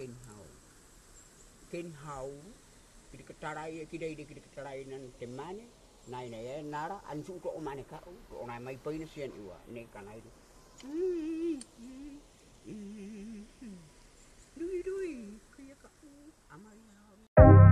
ken hau kiri ketarai kiri kiri ketarai nan temane nai nai nara ansu to mane ka to nai mai pain sian iwa ne kanai